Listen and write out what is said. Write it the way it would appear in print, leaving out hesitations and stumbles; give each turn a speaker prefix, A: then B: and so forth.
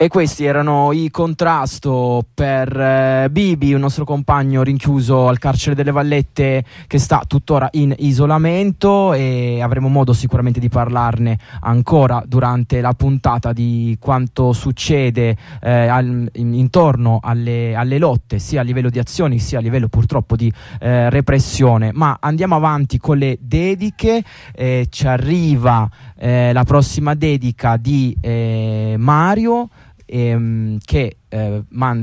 A: E questi erano i Contrasto per Bibi, un nostro compagno rinchiuso al carcere delle Vallette che sta tuttora in isolamento, e avremo modo sicuramente di parlarne ancora durante la puntata di quanto succede intorno alle lotte, sia a livello di azioni sia a livello purtroppo di repressione. Ma andiamo avanti con le dediche. Ci arriva la prossima dedica di Mario, che manda